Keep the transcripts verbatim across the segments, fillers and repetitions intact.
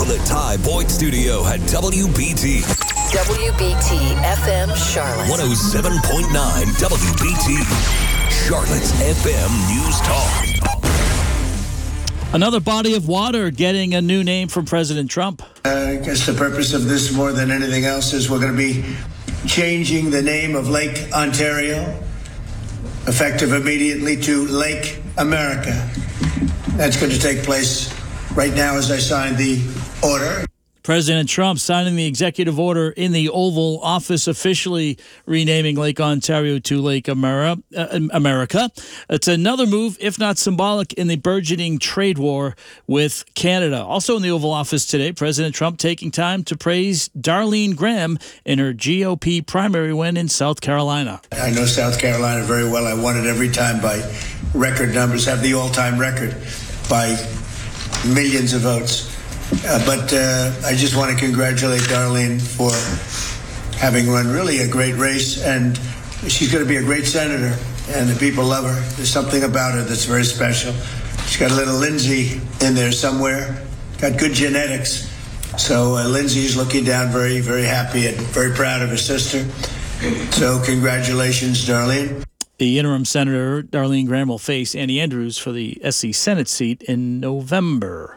from the Ty Boyd Studio at W B T. W B T F M Charlotte. one oh seven point nine W B T. Charlotte's F M News Talk. Another body of water getting a new name from President Trump. Uh, I guess the purpose of this more than anything else is we're going to be changing the name of Lake Ontario, effective immediately, to Lake America. That's going to take place right now as I sign the order. President Trump signing the executive order in the Oval Office, officially renaming Lake Ontario to Lake Ameri- uh, America. It's another move, if not symbolic, in the burgeoning trade war with Canada. Also in the Oval Office today, President Trump taking time to praise Darlene Graham in her G O P primary win in South Carolina. I know South Carolina very well. I won it every time by record numbers, have the all-time record by millions of votes. Uh, but uh, I just want to congratulate Darlene for having run really a great race, and she's going to be a great senator, and the people love her. There's something about her that's very special. She's got a little Lindsay in there somewhere, got good genetics. So uh, Lindsay's looking down very, very happy and very proud of her sister. So congratulations, Darlene. The interim senator, Darlene Graham, will face Annie Andrews for the S C Senate seat in November.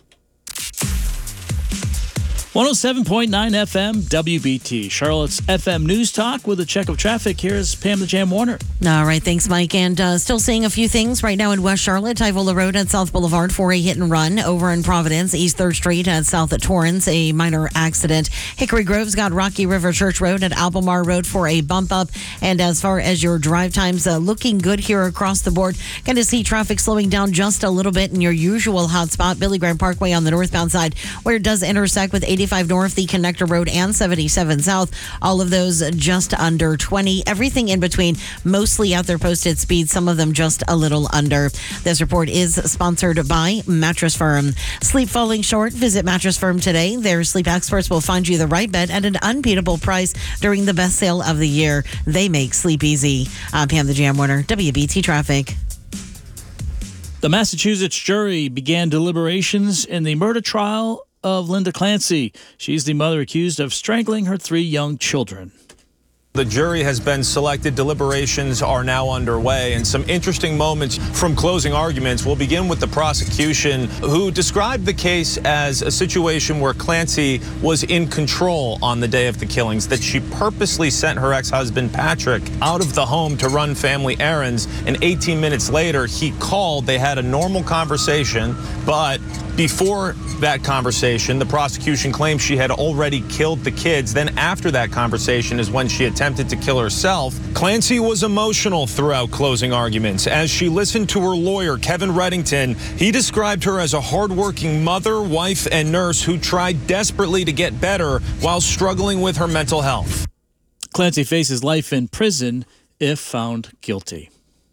one oh seven point nine F M W B T, Charlotte's F M News Talk with a check of traffic. Here's Pam the Jam Warner. All right, thanks, Mike. And uh, still seeing a few things right now in West Charlotte. Tyvola Road at South Boulevard for a hit and run. Over in Providence, East third Street at South at Torrance, a minor accident. Hickory Grove's got Rocky River Church Road at Albemarle Road for a bump up. And as far as your drive times, uh, looking good here across the board. Going to see traffic slowing down just a little bit in your usual hotspot, Billy Graham Parkway on the northbound side, where it does intersect with eighty-five North, the Connector Road, and seventy-seven South. All of those just under twenty. Everything in between, mostly at their posted speed, some of them just a little under. This report is sponsored by Mattress Firm. Sleep falling short? Visit Mattress Firm today. Their sleep experts will find you the right bed at an unbeatable price during the best sale of the year. They make sleep easy. I'm Pam the Jam Warner, W B T Traffic. The Massachusetts jury began deliberations in the murder trial of Linda Clancy. She's the mother accused of strangling her three young children. The jury has been selected. Deliberations are now underway, and some interesting moments from closing arguments. We'll begin with the prosecution, who described the case as a situation where Clancy was in control on the day of the killings, that she purposely sent her ex-husband Patrick out of the home to run family errands, and eighteen minutes later he called. They had a normal conversation, but before that conversation, the prosecution claims she had already killed the kids. Then after that conversation is when she attempted to kill herself. Clancy was emotional throughout closing arguments. As she listened to her lawyer, Kevin Reddington, he described her as a hardworking mother, wife, and nurse who tried desperately to get better while struggling with her mental health. Clancy faces life in prison if found guilty.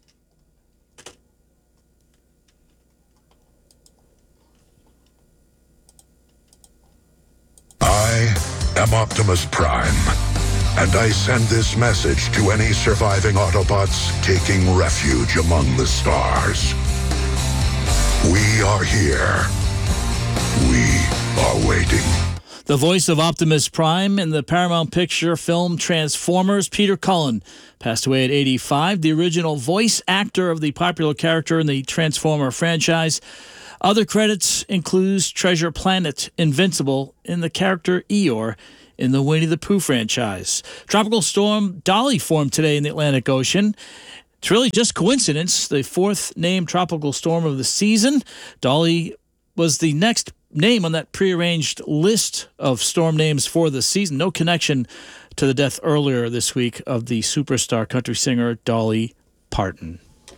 I am Optimus Prime, and I send this message to any surviving Autobots taking refuge among the stars. We are here. We are waiting. The voice of Optimus Prime in the Paramount Picture film Transformers, Peter Cullen, passed away at eighty-five, the original voice actor of the popular character in the Transformer franchise. Other credits include Treasure Planet, Invincible, and the character Eeyore in the Winnie the Pooh franchise. Tropical storm Dolly formed today in the Atlantic Ocean. It's really just coincidence. The fourth named tropical storm of the season. Dolly was the next name on that prearranged list of storm names for the season. No connection to the death earlier this week of the superstar country singer Dolly Parton.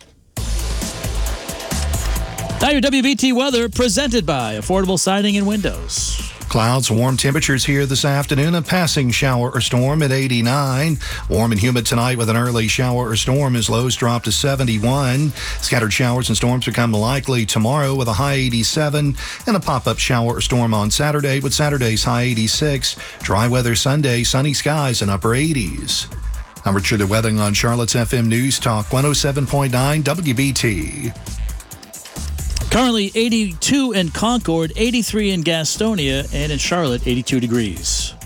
Now your W B T weather presented by Affordable Siding and Windows. Clouds, warm temperatures here this afternoon. A passing shower or storm at eighty-nine. Warm and humid tonight with an early shower or storm as lows drop to seventy-one. Scattered showers and storms become likely tomorrow with a high eighty-seven. And a pop-up shower or storm on Saturday with Saturday's high eighty-six. Dry weather Sunday, sunny skies and upper eighties. I'm Richard Wedding on Charlotte's F M News Talk one oh seven point nine W B T. Currently eighty-two in Concord, eighty-three in Gastonia, and in Charlotte, eighty-two degrees.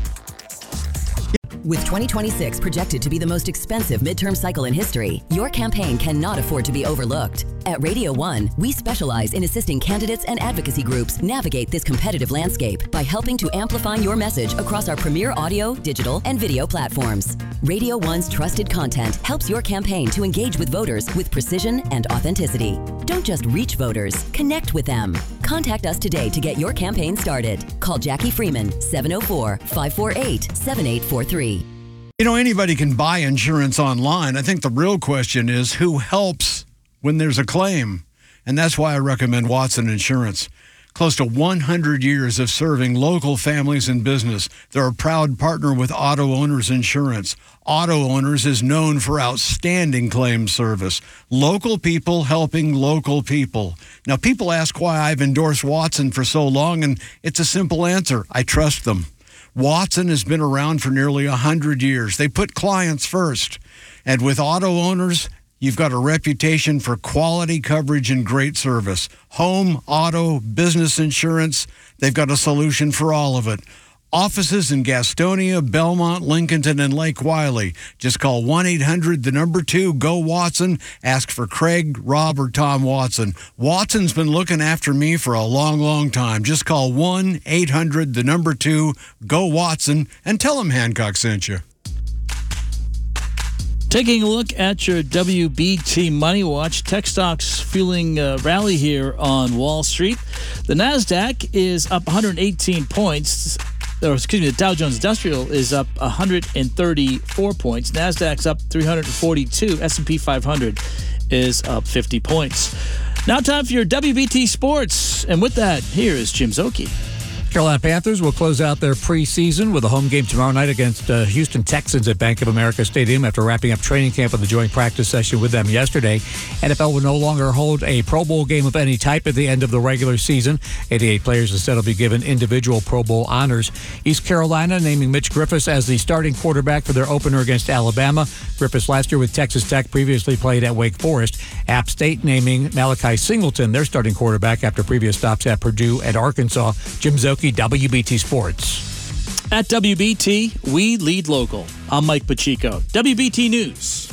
With twenty twenty-six projected to be the most expensive midterm cycle in history, your campaign cannot afford to be overlooked. At Radio One, we specialize in assisting candidates and advocacy groups navigate this competitive landscape by helping to amplify your message across our premier audio, digital, and video platforms. Radio One's trusted content helps your campaign to engage with voters with precision and authenticity. Don't just reach voters, connect with them. Contact us today to get your campaign started. Call Jackie Freeman, seven oh four, five four eight, seven eight four three. You know, anybody can buy insurance online. I think the real question is who helps when there's a claim. And that's why I recommend Watson Insurance. Close to one hundred years of serving local families and business. They're a proud partner with Auto Owners Insurance. Auto Owners is known for outstanding claim service. Local people helping local people. Now, people ask why I've endorsed Watson for so long, and it's a simple answer. I trust them. Watson has been around for nearly one hundred years. They put clients first. And with Auto Owners, you've got a reputation for quality coverage and great service. Home, auto, business insurance, they've got a solution for all of it. Offices in Gastonia, Belmont, Lincolnton, and Lake Wiley. Just call one eight hundred, the number two, go Watson. Ask for Craig, Rob, or Tom Watson. Watson's been looking after me for a long, long time. Just call one eight hundred, the number two, go Watson, and tell them Hancock sent you. Taking a look at your W B T Money Watch, tech stocks fueling a rally here on Wall Street. The NASDAQ is up one hundred eighteen points. Or excuse me, the Dow Jones Industrial is up one hundred thirty-four points. NASDAQ's up three hundred forty-two. S and P five hundred is up fifty points. Now time for your W B T Sports. And with that, here is Jim Szoke. Carolina Panthers will close out their preseason with a home game tomorrow night against uh, Houston Texans at Bank of America Stadium after wrapping up training camp with a joint practice session with them yesterday. N F L will no longer hold a Pro Bowl game of any type at the end of the regular season. eighty-eight players instead will be given individual Pro Bowl honors. East Carolina naming Mitch Griffis as the starting quarterback for their opener against Alabama. Griffis last year with Texas Tech previously played at Wake Forest. App State naming Malachi Singleton their starting quarterback after previous stops at Purdue and Arkansas. Jim Szoke, W B T Sports. At W B T, we lead local. I'm Mike Pacheco. W B T News.